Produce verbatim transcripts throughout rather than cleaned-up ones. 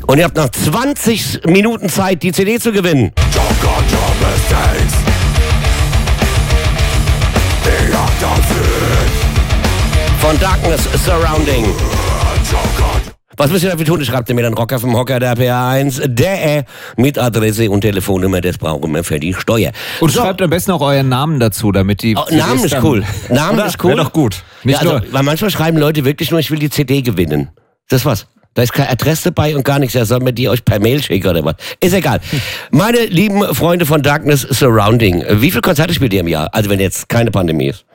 Und ihr habt noch zwanzig Minuten Zeit, die C D zu gewinnen. Von Darkness Surrounding. Was müsst ihr dafür tun? Schreibt ihr mir dann Rocker vom Hocker der P eins, der mit Adresse und Telefonnummer, das brauchen wir für die Steuer. Und so. Schreibt am besten auch euren Namen dazu, damit die... Oh, Namen ist cool. Namen ist cool. Wäre doch gut. Nicht ja, also, nur. weil manchmal schreiben Leute wirklich nur, ich will die C D gewinnen. Das war's. Da ist keine Adresse dabei und gar nichts. Ja, sollen wir die euch per Mail schicken oder was? Ist egal. Meine lieben Freunde von Darkness Surrounding, wie viele Konzerte spielt ihr im Jahr? Also wenn jetzt keine Pandemie ist.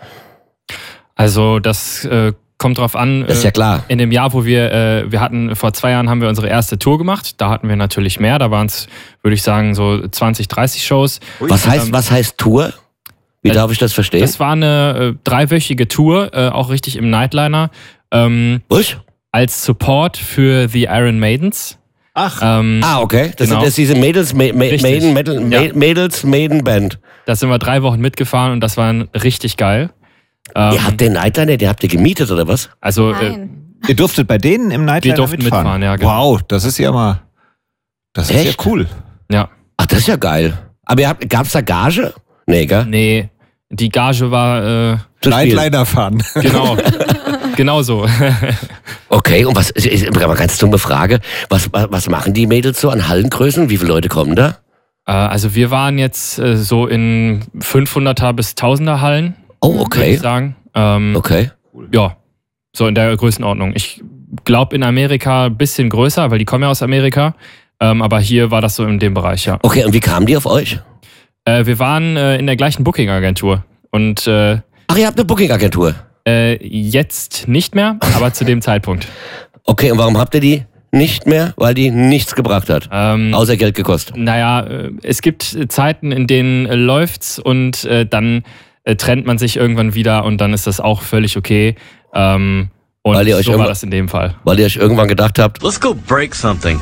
Also das äh, kommt drauf an. Das ist ja klar. In dem Jahr, wo wir, äh, wir hatten, vor zwei Jahren haben wir unsere erste Tour gemacht. Da hatten wir natürlich mehr. Da waren es, würde ich sagen, so zwanzig, dreißig Shows. Was heißt, ähm, was heißt Tour? Wie äh, darf ich das verstehen? Das war eine äh, dreiwöchige Tour, äh, auch richtig im Nightliner. Ähm, Was? Als Support für The Iron Maidens. Ach. Ähm, ah, okay. Das genau. sind das diese Mädels, Ma Ma Maiden, Metal, Ma ja. Mädels, Maiden Band. Da sind wir drei Wochen mitgefahren und das war richtig geil. Ähm, ihr habt den Nightliner, den habt ihr gemietet oder was? Also äh, Ihr durftet bei denen im Nightliner wir durften mitfahren? mitfahren, ja. Genau. Wow, das ist ja mal... Das ist Echt? ja cool. Ja. Ach, das ist ja geil. Aber ihr habt, gab's da Gage? Nee, gell? Nee, die Gage war... Äh, Nightliner fahren. Genau. Genau so. Okay, und was, ist eine ganz dumme Frage, was, was machen die Mädels so an Hallengrößen? Wie viele Leute kommen da? Äh, also wir waren jetzt äh, so in fünfhunderter bis tausender Hallen. Oh, Würde okay. ich sagen. Ähm, Okay. Ja, so in der Größenordnung. Ich glaube in Amerika ein bisschen größer, weil die kommen ja aus Amerika. Ähm, aber hier war das so in dem Bereich, ja. Okay, und wie kamen die auf euch? Äh, wir waren äh, in der gleichen Booking-Agentur. Und äh, Ach, ihr habt eine Booking-Agentur? äh, jetzt nicht mehr, aber zu dem Zeitpunkt. Okay, und warum habt ihr die nicht mehr? Weil die nichts gebracht hat. Ähm, Außer Geld gekostet. Naja, äh, es gibt Zeiten, in denen äh, läuft's und äh, dann äh, trennt man sich irgendwann wieder und dann ist das auch völlig okay. Ähm, und Weil ihr euch so war irgendwann- das in dem Fall. Weil ihr euch irgendwann gedacht habt, Let's go break something.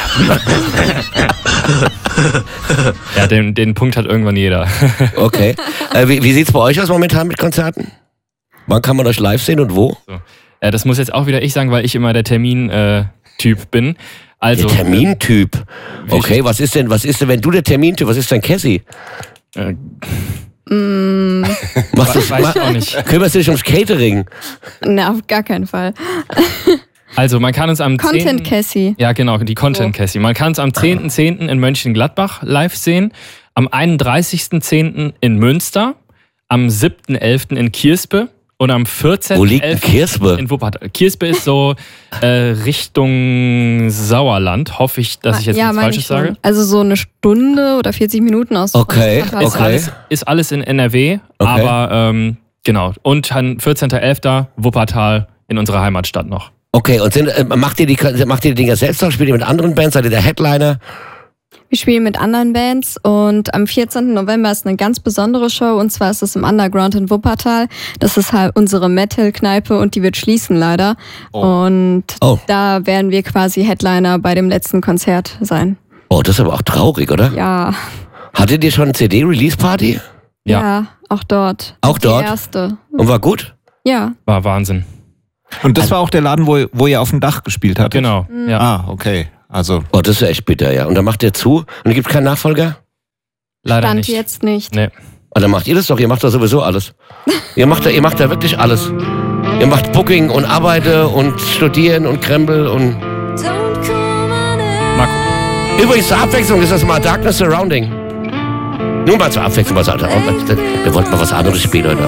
Ja, den, den Punkt hat irgendwann jeder. okay. äh, wie wie sieht's bei euch aus momentan mit Konzerten? Wann kann man euch live sehen und wo? So. Ja, das muss jetzt auch wieder ich sagen, weil ich immer der Termin-Typ äh, bin. Also, Der Termintyp. Okay, was ist denn, was ist denn, wenn du der Termintyp, was ist denn Cassie? Äh, Mm, Machst du, weiß ich auch nicht. kümmerst du dich ums Catering? na, auf gar keinen Fall. Also man kann uns am Content zehnten Cassie. Ja, genau, die Content Cassie. Man kann uns am zehnten zehnten in Mönchengladbach live sehen, am einunddreißigsten zehnten in Münster, am siebten elften in Kirspe und am vierzehnten Wo liegt denn Kirspe? in Wuppertal. Kirspe ist so äh, Richtung Sauerland, hoffe ich, dass ich jetzt ja, nichts meine Falsches ich schon. sage. Also so eine Stunde oder vierzig Minuten aus. Okay, aus- Ist, okay. alles, ist alles in N R W, Okay. aber ähm, genau. Und dann vierzehnten elften Wuppertal in unserer Heimatstadt noch. Okay, und sind, äh, macht, ihr die, macht ihr die Dinger selbst noch? Spielt ihr mit anderen Bands? Seid ihr der Headliner? Wir spielen mit anderen Bands und am vierzehnten November ist eine ganz besondere Show und zwar ist es im Underground in Wuppertal. Das ist halt unsere Metal-Kneipe und die wird schließen leider. Und Oh. da werden wir quasi Headliner bei dem letzten Konzert sein. Oh, das ist aber auch traurig, oder? Ja, Hattet ihr schon eine C D-Release-Party? Ja. ja, auch dort. Auch dort? Die erste. Und war gut? Ja. War Wahnsinn. Und das war auch der Laden, wo, wo ihr auf dem Dach gespielt hattet? Genau. Ja. Ah, okay. Also, Oh, das ist ja echt bitter, ja. Und dann macht ihr zu und dann gibt es keinen Nachfolger? Leider Stand nicht. jetzt nicht. Nee. Und dann macht ihr das doch, ihr macht doch sowieso alles. Ihr macht da, ihr macht da wirklich alles. Ihr macht Booking und Arbeite und Studieren und Krempel und... Mal gucken. Übrigens zur Abwechslung ist das mal Darkness Surrounding. Nur mal zur Abwechslung was anderes. Wir wollten mal was anderes spielen heute.